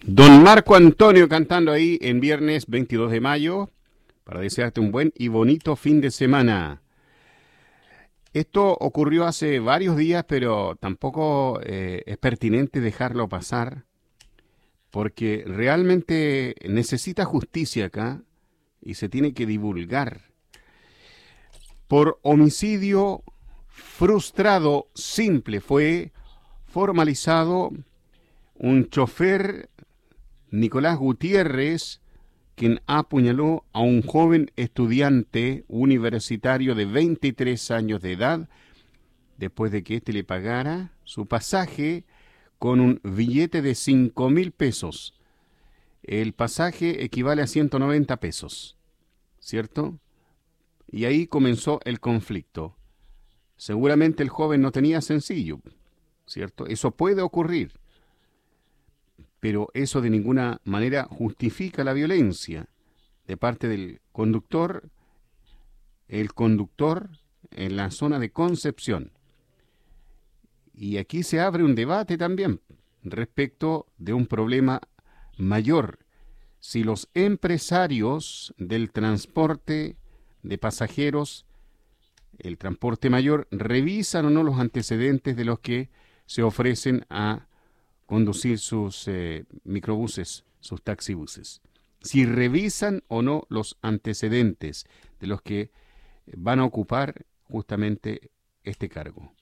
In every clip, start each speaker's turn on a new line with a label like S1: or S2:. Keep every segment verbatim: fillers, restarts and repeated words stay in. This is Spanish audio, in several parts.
S1: Don Marco Antonio cantando ahí en viernes veintidós de mayo para desearte un buen y bonito fin de semana. Esto ocurrió hace varios días, pero tampoco eh, es pertinente dejarlo pasar, porque realmente necesita justicia acá y se tiene que divulgar. Por homicidio frustrado simple fue formalizado un chofer, Nicolás Gutiérrez, quien apuñaló a un joven estudiante universitario de veintitrés años de edad, después de que éste le pagara su pasaje con un billete de cinco mil pesos. El pasaje equivale a ciento noventa pesos, ¿cierto? Y ahí comenzó el conflicto. Seguramente el joven no tenía sencillo, ¿cierto? Eso puede ocurrir, pero eso de ninguna manera justifica la violencia de parte del conductor, el conductor en la zona de Concepción. Y aquí se abre un debate también respecto de un problema mayor. Si los empresarios del transporte de pasajeros, el transporte mayor, revisan o no los antecedentes de los que se ofrecen a conducir sus eh, microbuses, sus taxibuses. Si revisan o no los antecedentes de los que van a ocupar justamente este cargo.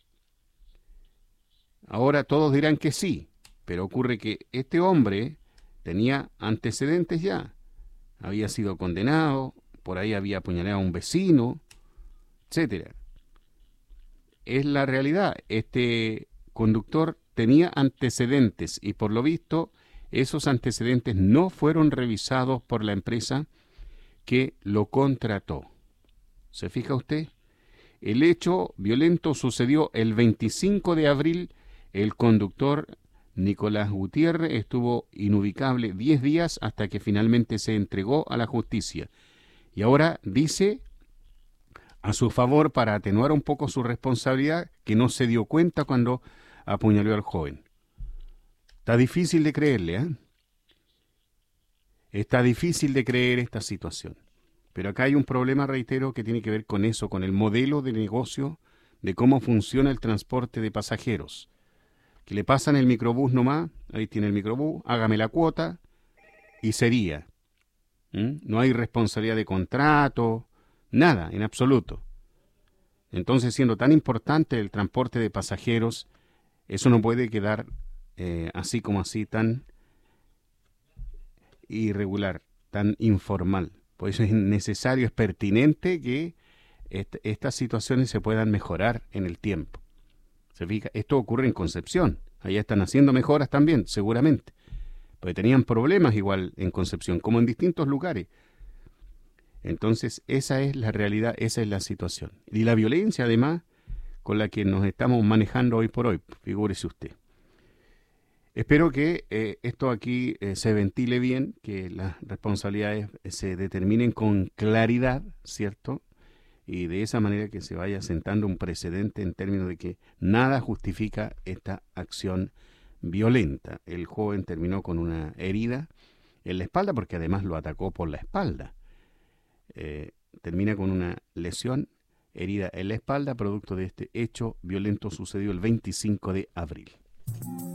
S1: Ahora todos dirán que sí, pero ocurre que este hombre tenía antecedentes ya. Había sido condenado, por ahí había apuñalado a un vecino, etcétera. Es la realidad. Este conductor tenía antecedentes y por lo visto esos antecedentes no fueron revisados por la empresa que lo contrató. ¿Se fija usted? El hecho violento sucedió el veinticinco de abril. El conductor Nicolás Gutiérrez estuvo inubicable diez días hasta que finalmente se entregó a la justicia. Y ahora dice a su favor, para atenuar un poco su responsabilidad, que no se dio cuenta cuando apuñaló al joven. Está difícil de creerle, ¿eh? Está difícil de creer esta situación. Pero acá hay un problema, reitero, que tiene que ver con eso, con el modelo de negocio de cómo funciona el transporte de pasajeros. Que le pasan el microbús nomás, ahí tiene el microbús, hágame la cuota, y sería. ¿Mm? No hay responsabilidad de contrato, nada, en absoluto. Entonces, siendo tan importante el transporte de pasajeros, eso no puede quedar eh, así como así, tan irregular, tan informal. Por eso es necesario, es pertinente que est- estas situaciones se puedan mejorar en el tiempo. ¿Se fija? Esto ocurre en Concepción. Allá están haciendo mejoras también, seguramente. Porque tenían problemas igual en Concepción, como en distintos lugares. Entonces, esa es la realidad, esa es la situación. Y la violencia, además, con la que nos estamos manejando hoy por hoy, figúrese usted. Espero que eh, esto aquí eh, se ventile bien, que las responsabilidades eh, se determinen con claridad, ¿cierto? Y de esa manera que se vaya sentando un precedente en términos de que nada justifica esta acción violenta. El joven terminó con una herida en la espalda, porque además lo atacó por la espalda. Eh, termina con una lesión, herida en la espalda, producto de este hecho violento sucedido el veinticinco de abril.